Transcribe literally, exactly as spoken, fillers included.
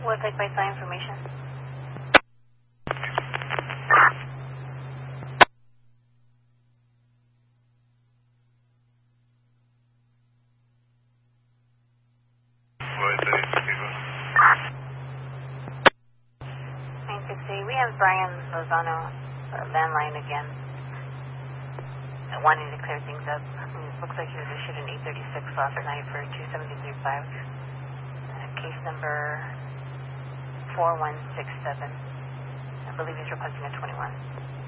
What take by sign information? nine six eight, we have Brian Lozano, uh, landline again, uh, wanting to clear things up. It looks like he was issued an eight thirty-six last night for two seventy three five. Uh, case number four one six seven. I believe he's requesting a twenty-one.